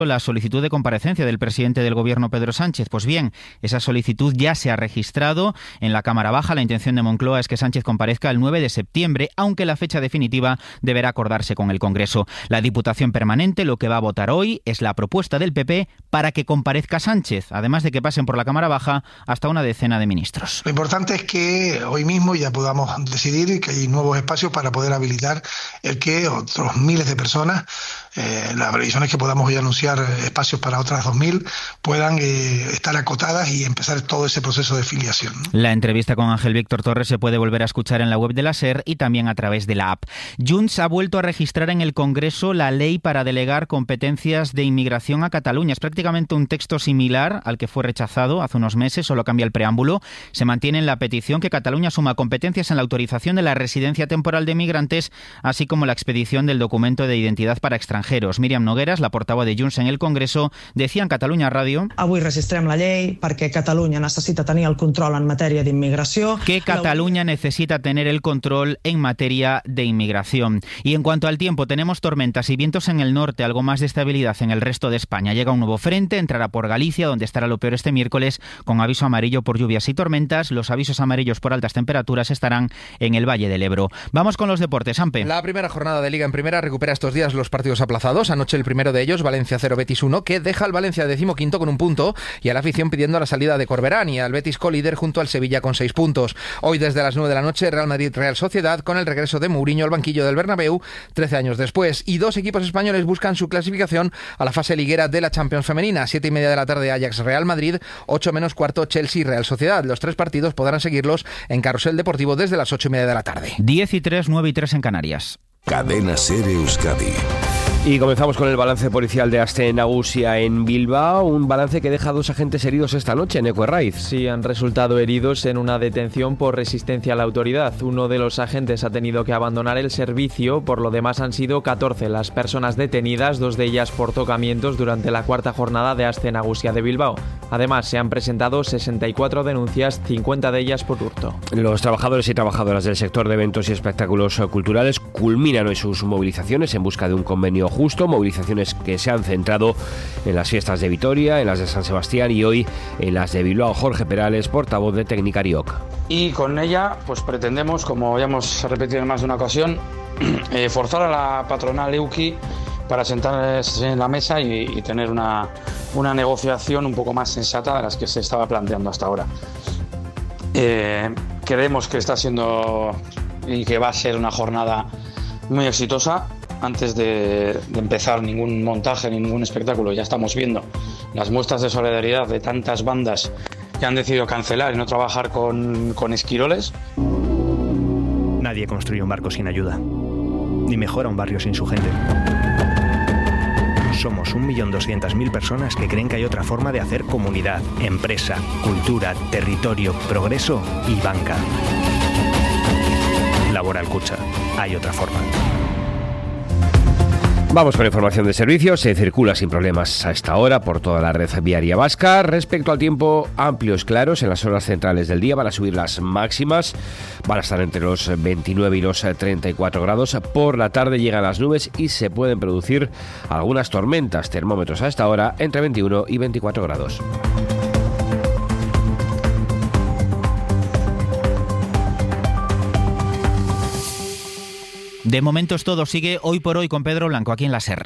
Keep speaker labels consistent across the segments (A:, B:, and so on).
A: la solicitud de comparecencia del presidente del Gobierno, Pedro Sánchez. Pues bien, esa solicitud ya se ha registrado en la Cámara Baja. La intención de Moncloa es que Sánchez comparezca el 9 de septiembre, aunque la fecha definitiva deberá acordarse con el Congreso. La Diputación Permanente lo que va a votar hoy es la propuesta del PP para que comparezca Sánchez, además de que pasen por la Cámara Baja hasta una decena de ministros.
B: Lo importante es que hoy mismo ya podamos decidir que hay nuevos espacios para poder habilitar el que otros miles de personas, la previsión es que podamos hoy anunciar espacios para otras 2.000, puedan estar acotadas y empezar todo ese proceso de filiación, ¿no?
A: La entrevista con Ángel Víctor Torres se puede volver a escuchar en la web de la SER y también a través de la app. Junts ha vuelto a registrar en el Congreso la ley para delegar competencias de inmigración a Cataluña. Es prácticamente un texto similar al que fue rechazado hace unos meses, solo cambia el preámbulo. Se mantiene en la petición que Cataluña asuma competencias en la autorización de la residencia temporal de migrantes, así como la expedición del documento de identidad para extranjeros. Míriam Nogueras, la portavoz de Junts en el Congreso, decía en Catalunya Ràdio:
C: Avui registrem la llei perquè Catalunya necessita tenir el control en matèria d'immigració.
A: Que Cataluña necesita tener el control en materia de inmigración. Y en cuanto al tiempo, tenemos tormentas y vientos en el norte, algo más de estabilidad en el resto de España. Llega un nuevo frente, entrará por Galicia, donde estará lo peor este miércoles, con aviso amarillo por lluvias y tormentas. Los avisos amarillos por altas temperaturas estarán en el Valle del Ebro. Vamos con los deportes, Ampe.
D: La primera jornada de Liga en Primera recupera estos días los partidos aplazados. Anoche el primero de ellos, Valencia 0, Betis 1, que deja al Valencia 15º con un punto y a la afición pidiendo la salida de Corberán, y al Betis colíder junto al Sevilla con 6 puntos. Hoy desde las 9 de la noche, Real Madrid-Real Sociedad, con el regreso de Mourinho al banquillo del Bernabéu 13 años después. Y dos equipos españoles buscan su clasificación a la fase liguera de la Champions femenina. 7:30 de la tarde, Ajax-Real Madrid, 8 menos cuarto, Chelsea-Real Sociedad. Los tres partidos podrán seguirlos en Carrusel Deportivo desde las 8:30 de la tarde.
A: 10:03, 9:03 en Canarias.
E: Cadena SER Euskadi.
F: Y comenzamos con el balance policial de Aste Nagusia en Bilbao, un balance que deja a 2 agentes heridos esta noche en Ecuerraiz.
G: Sí, han resultado heridos en una detención por resistencia a la autoridad. Uno de los agentes ha tenido que abandonar el servicio, por lo demás han sido 14 las personas detenidas, 2 de ellas por tocamientos durante la 4ª jornada de Aste Nagusia de Bilbao. Además, se han presentado 64 denuncias, 50 de ellas por hurto.
F: Los trabajadores y trabajadoras del sector de eventos y espectáculos culturales culminan hoy sus movilizaciones en busca de un convenio justo, movilizaciones que se han centrado en las fiestas de Vitoria, en las de San Sebastián y hoy en las de Bilbao. Jorge Perales, portavoz de Tecnicariok.
H: Y con ella pues pretendemos, como ya hemos repetido en más de una ocasión, forzar a la patronal EUKI para sentarse en la mesa y tener una negociación un poco más sensata de las que se estaba planteando hasta ahora. Creemos que está siendo y que va a ser una jornada muy exitosa. Antes de empezar ningún montaje, ningún espectáculo, ya estamos viendo las muestras de solidaridad de tantas bandas que han decidido cancelar y no trabajar con esquiroles.
I: Nadie construye un barco sin ayuda, ni mejora un barrio sin su gente. Somos 1.200.000 personas que creen que hay otra forma de hacer comunidad, empresa, cultura, territorio, progreso y banca. Laboral Kutxa. Hay otra forma.
F: Vamos con información de servicios. Se circula sin problemas a esta hora por toda la red viaria vasca. Respecto al tiempo, amplios claros en las horas centrales del día. Van a subir las máximas, van a estar entre los 29 y los 34 grados. Por la tarde llegan las nubes y se pueden producir algunas tormentas. Termómetros a esta hora entre 21 y 24 grados.
A: De momento es todo. Sigue Hoy por Hoy con Pedro Blanco aquí en la SER.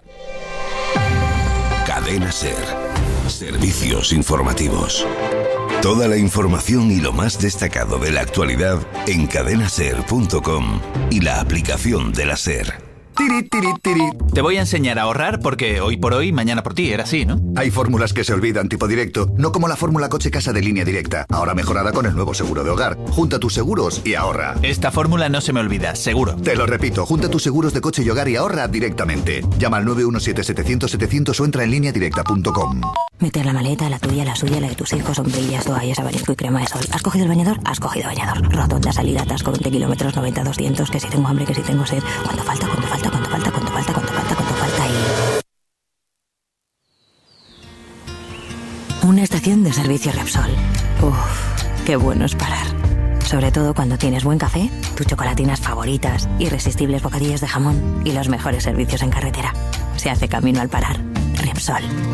E: Cadena SER. Servicios informativos. Toda la información y lo más destacado de la actualidad en cadenaser.com y la aplicación de la SER.
J: Tiri, tiri, tiri. Te voy a enseñar a ahorrar porque hoy por hoy, mañana por ti, era así, ¿no?
K: Hay fórmulas que se olvidan tipo directo, no como la fórmula coche-casa de Línea Directa, ahora mejorada con el nuevo seguro de hogar. Junta tus seguros y ahorra.
J: Esta fórmula no se me olvida, seguro.
K: Te lo repito, junta tus seguros de coche y hogar y ahorra directamente. Llama al 917-700-700 o entra en lineadirecta.com.
L: Meter la maleta, la tuya, la suya, la de tus hijos, sombrillas, toallas, abanico y crema de sol. ¿Has cogido el bañador? Has cogido bañador. Rotonda, salida, atasco, 20 kilómetros, 90-200, que si tengo hambre, que si tengo sed. ¿Cuánto falta? ¿Cuánto falta? ¿Cuánto falta? ¿Cuánto falta? ¿Cuánto falta? ¿Cuánto falta? Y... una estación de servicio Repsol. Uff, qué bueno es parar. Sobre todo cuando tienes buen café, tus chocolatinas favoritas, irresistibles bocadillos de jamón y los mejores servicios en carretera. Se hace camino al parar. Repsol. Repsol.